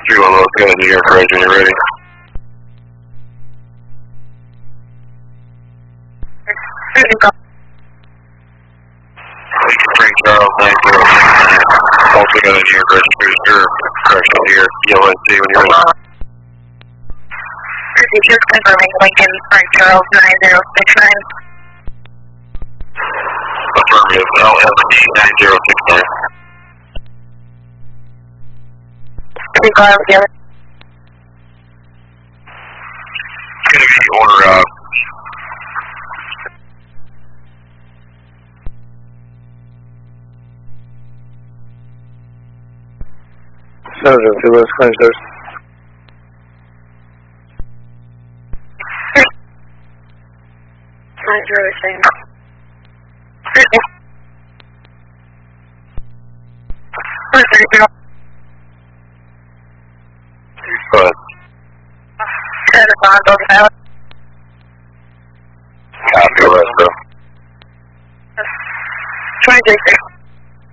311, go ahead, New York, Reg, when you're ready. Spring Charles, 9069. Also got a New York Reg booster, correction here, ELSC when you're ready. Just confirming Lincoln, Spring Charles, 9069. Affirmative, LSD 9069. It's going to be order, Senator, West Coast. Go ahead. Copy, Resto. 26.